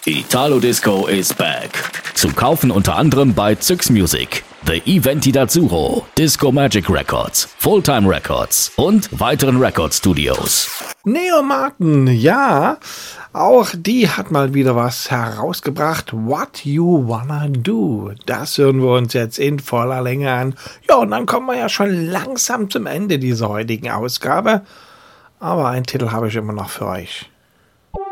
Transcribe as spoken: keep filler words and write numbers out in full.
Italo Disco is back. Zu kaufen unter anderem bei Zyx Music, The Eventi d'Azzurro, Disco Magic Records, Fulltime Records und weiteren Record-Studios. Neo Martin, ja, auch die hat mal wieder was herausgebracht. What You Wanna Do. Das hören wir uns jetzt in voller Länge an. Ja, und dann kommen wir ja schon langsam zum Ende dieser heutigen Ausgabe. Aber einen Titel habe ich immer noch für euch.